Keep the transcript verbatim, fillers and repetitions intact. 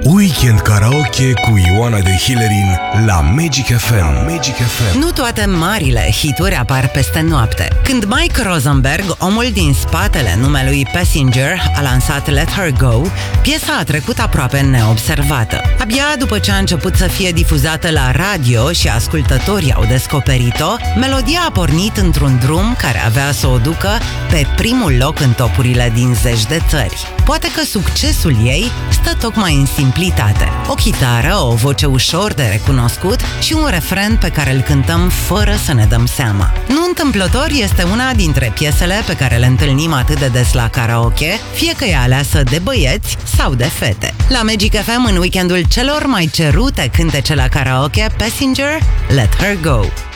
Weekend Karaoke cu Ioana de Hillerin la Magic F M. Magic F M. Nu toate marile hituri apar peste noapte. Când Mike Rosenberg, omul din spatele numelui Passenger, a lansat Let Her Go, piesa a trecut aproape neobservată. Abia după ce a început să fie difuzată la radio și ascultătorii au descoperit-o, melodia a pornit într-un drum care avea să o ducă pe primul loc în topurile din zeci de țări. Poate că succesul ei stă tocmai în simplitate. O chitară, o voce ușor de recunoscut și un refren pe care îl cântăm fără să ne dăm seama. Nu întâmplător este una dintre piesele pe care le întâlnim atât de des la karaoke, fie că e aleasă de băieți sau de fete. La Magic F M, în weekendul celor mai cerute cântece la karaoke, Passenger, Let Her Go.